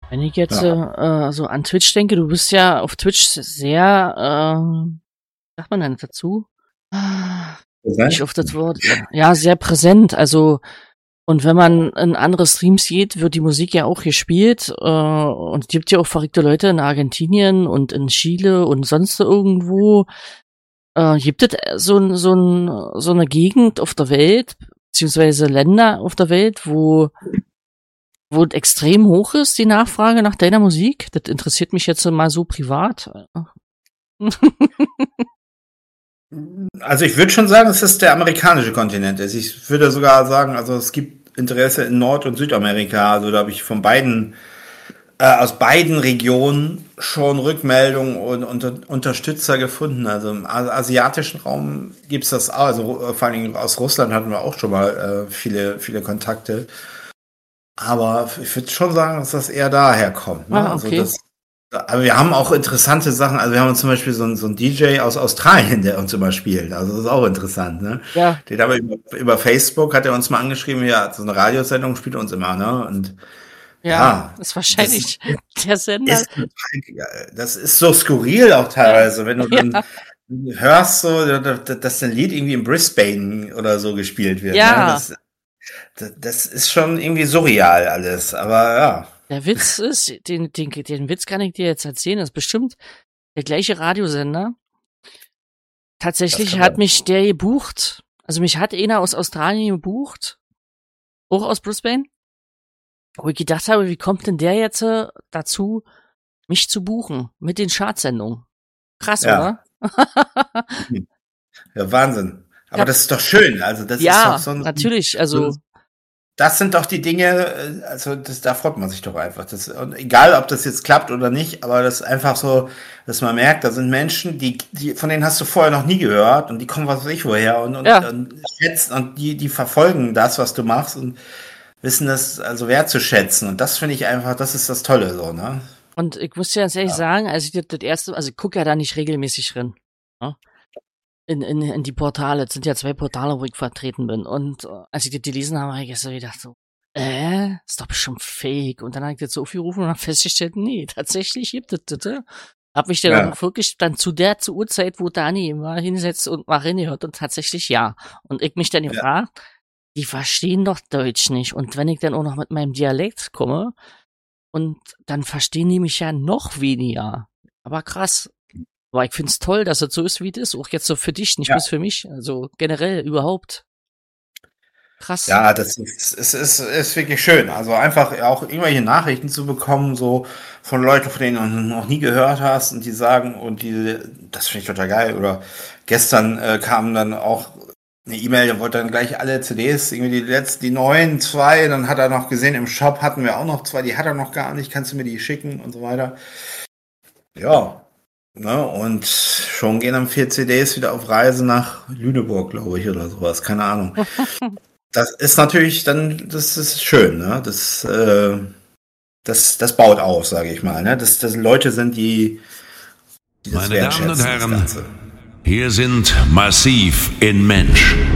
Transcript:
Wenn ich jetzt so an Twitch denke, du bist ja auf Twitch sehr, sagt man denn dazu? Nicht auf das Wort. Ja, sehr präsent. Also, und wenn man in andere Streams sieht, wird die Musik ja auch gespielt. Und es gibt ja auch verrückte Leute in Argentinien und in Chile und sonst irgendwo. Gibt es so eine Gegend auf der Welt, beziehungsweise Länder auf der Welt, wo es extrem hoch ist, die Nachfrage nach deiner Musik? Das interessiert mich jetzt mal so privat. Also ich würde schon sagen, es ist der amerikanische Kontinent. Also ich würde sogar sagen, also es gibt Interesse in Nord- und Südamerika. Also da habe ich von beiden, aus beiden Regionen schon Rückmeldungen und Unterstützer gefunden. Also im asiatischen Raum gibt es das auch. Also vor allen Dingen aus Russland hatten wir auch schon mal viele Kontakte. Aber ich würde schon sagen, dass das eher daher kommt. Ne? Okay. Also aber wir haben auch interessante Sachen. Also wir haben zum Beispiel so einen DJ aus Australien, der uns immer spielt. Also das ist auch interessant. Ne? Ja. Den haben wir über Facebook, hat er uns mal angeschrieben, ja, so eine Radiosendung spielt uns immer. Ne? Und ja, ist wahrscheinlich der Sender. Das ist so skurril auch teilweise, wenn du dann hörst, so, dass ein Lied irgendwie in Brisbane oder so gespielt wird. Ja. Ne? Das ist schon irgendwie surreal alles, aber ja. Der Witz ist, den Witz kann ich dir jetzt erzählen, das ist bestimmt der gleiche Radiosender. Tatsächlich hat mich der gebucht, also mich hat einer aus Australien gebucht, auch aus Brisbane, wo ich gedacht habe, wie kommt denn der jetzt dazu, mich zu buchen mit den Chartsendungen? Krass, oder? Ja, Wahnsinn. Aber das ist doch schön. Also das ist doch so ein, natürlich. Also das sind doch die Dinge. Also da freut man sich doch einfach. Und egal, ob das jetzt klappt oder nicht, aber das ist einfach so, dass man merkt, da sind Menschen, die von denen hast du vorher noch nie gehört und die kommen was weiß ich woher und schätzen und die verfolgen das, was du machst und wissen das also wertzuschätzen. Und das finde ich einfach, das ist das Tolle so, ne? Und ich muss dir ganz ehrlich sagen, als ich das erste, also ich gucke ja da nicht regelmäßig drin. Ne? In die Portale. Es sind ja 2 Portale, wo ich vertreten bin. Und als ich das gelesen habe, habe ich gestern gedacht so, ist doch bestimmt fake. Und dann habe ich das so aufgerufen und habe festgestellt, nee, tatsächlich gibt es das. Hab mich dann auch wirklich dann zur Uhrzeit, wo Dani immer hinsetzt und mal reinhört und tatsächlich ja. Und ich mich dann gefragt, die verstehen doch Deutsch nicht. Und wenn ich dann auch noch mit meinem Dialekt komme, und dann verstehen die mich ja noch weniger. Aber krass. Aber ich find's toll, dass es so ist, wie es ist. Auch jetzt so für dich, nicht bloß für mich. Also generell überhaupt. Krass. Ja, das ist wirklich schön. Also einfach auch irgendwelche Nachrichten zu bekommen, so von Leuten, von denen du noch nie gehört hast und die sagen, das finde ich total geil. Oder gestern kam dann auch eine E-Mail, der wollte dann gleich alle CDs, irgendwie die neuen 2, dann hat er noch gesehen, im Shop hatten wir auch noch 2, die hat er noch gar nicht, kannst du mir die schicken und so weiter. Ja, ne, und schon gehen dann 4 CDs wieder auf Reise nach Lüneburg, glaube ich, oder sowas, keine Ahnung. Das ist natürlich dann, das ist schön, ne, das baut auf, sage ich mal, ne, dass Leute sind, die das Meine Damen und Herren, hier sind Massiv in Mensch.